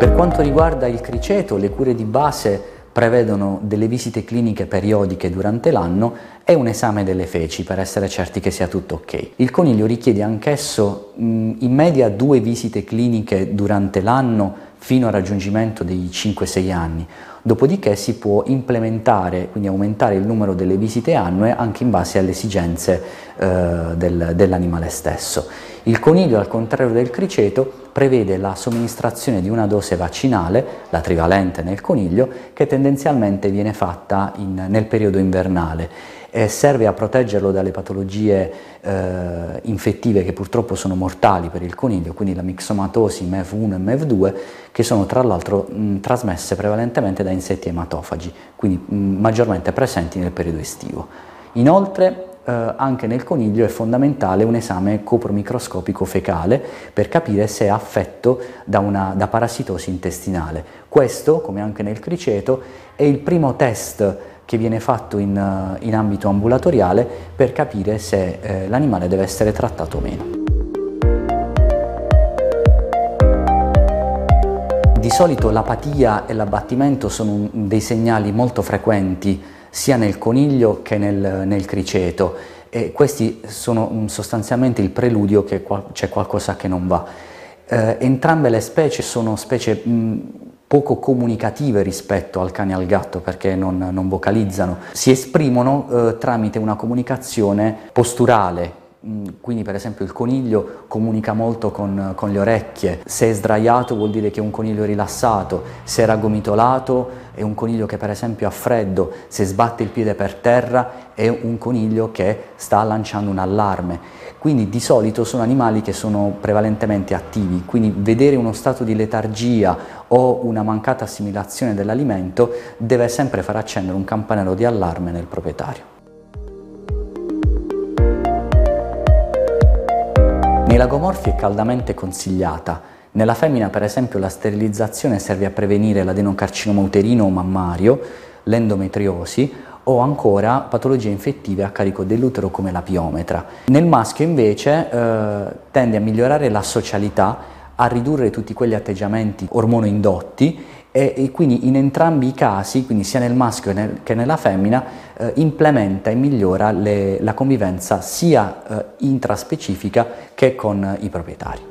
Per quanto riguarda il criceto, le cure di base prevedono delle visite cliniche periodiche durante l'anno e un esame delle feci per essere certi che sia tutto ok. Il coniglio richiede anch'esso in media 2 visite cliniche durante l'anno fino al raggiungimento dei 5-6 anni, dopodiché si può implementare, quindi aumentare il numero delle visite annue anche in base alle esigenze dell'animale stesso. Il coniglio, al contrario del criceto, prevede la somministrazione di una dose vaccinale, la trivalente nel coniglio, che tendenzialmente viene fatta nel periodo invernale e serve a proteggerlo dalle patologie infettive che purtroppo sono mortali per il coniglio, quindi la mixomatosi MEV1 e MEV2, che sono tra l'altro trasmesse prevalentemente da insetti ematofagi, quindi maggiormente presenti nel periodo estivo. Inoltre anche nel coniglio è fondamentale un esame copromicroscopico fecale per capire se è affetto da parassitosi intestinale. Questo, come anche nel criceto, è il primo test che viene fatto in ambito ambulatoriale per capire se l'animale deve essere trattato o meno. Di solito l'apatia e l'abbattimento sono dei segnali molto frequenti sia nel coniglio che nel criceto, e questi sono sostanzialmente il preludio che c'è qualcosa che non va. Entrambe le specie sono specie poco comunicative rispetto al cane e al gatto, perché non vocalizzano, si esprimono tramite una comunicazione posturale. Quindi per esempio il coniglio comunica molto con le orecchie, se è sdraiato vuol dire che è un coniglio rilassato, se è raggomitolato è un coniglio che per esempio ha freddo, se sbatte il piede per terra è un coniglio che sta lanciando un allarme. Quindi di solito sono animali che sono prevalentemente attivi, quindi vedere uno stato di letargia o una mancata assimilazione dell'alimento deve sempre far accendere un campanello di allarme nel proprietario. Nei lagomorfi è caldamente consigliata. Nella femmina, per esempio, la sterilizzazione serve a prevenire l'adenocarcinoma uterino o mammario, l'endometriosi o ancora patologie infettive a carico dell'utero come la piometra. Nel maschio invece tende a migliorare la socialità, a ridurre tutti quegli atteggiamenti ormonoindotti e quindi in entrambi i casi, quindi sia nel maschio che nella femmina, implementa e migliora la convivenza sia intraspecifica che con i proprietari.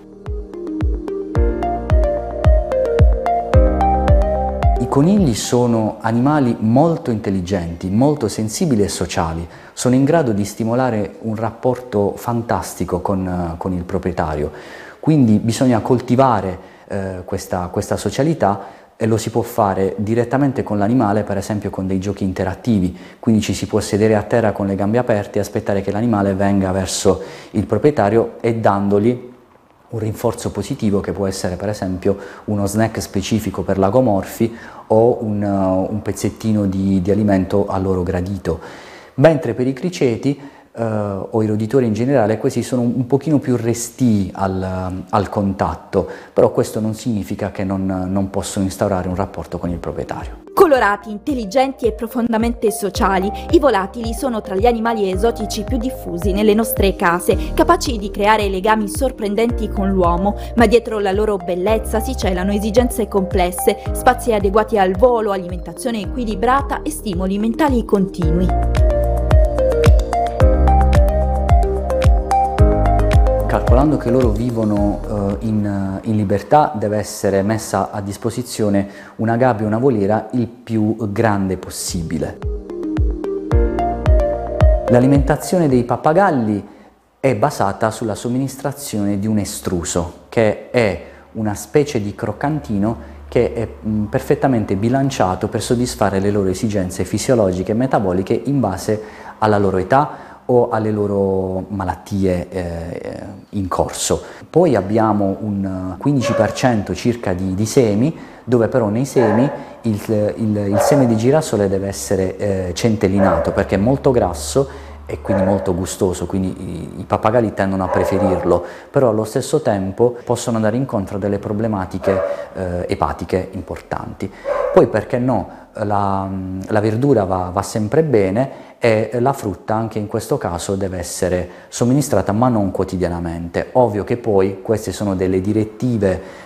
I conigli sono animali molto intelligenti, molto sensibili e sociali, sono in grado di stimolare un rapporto fantastico con il proprietario, quindi bisogna coltivare questa socialità e lo si può fare direttamente con l'animale, per esempio con dei giochi interattivi, quindi ci si può sedere a terra con le gambe aperte e aspettare che l'animale venga verso il proprietario e dandogli un rinforzo positivo che può essere per esempio uno snack specifico per lagomorfi o un pezzettino di alimento a loro gradito. Mentre per i criceti o i roditori in generale, questi sono un pochino più restii al contatto, però questo non significa che non possono instaurare un rapporto con il proprietario. Colorati, intelligenti e profondamente sociali, i volatili sono tra gli animali esotici più diffusi nelle nostre case, capaci di creare legami sorprendenti con l'uomo, ma dietro la loro bellezza si celano esigenze complesse, spazi adeguati al volo, alimentazione equilibrata e stimoli mentali continui. Calcolando che loro vivono in libertà, deve essere messa a disposizione una gabbia e una voliera il più grande possibile. L'alimentazione dei pappagalli è basata sulla somministrazione di un estruso, che è una specie di croccantino che è perfettamente bilanciato per soddisfare le loro esigenze fisiologiche e metaboliche in base alla loro età o alle loro malattie in corso. Poi abbiamo un 15% circa di semi, dove però nei semi il seme di girasole deve essere centellinato perché è molto grasso e quindi molto gustoso, quindi i pappagalli tendono a preferirlo, però allo stesso tempo possono andare incontro a delle problematiche epatiche importanti. Poi perché no, la verdura va sempre bene e la frutta anche in questo caso deve essere somministrata ma non quotidianamente. Ovvio che poi queste sono delle direttive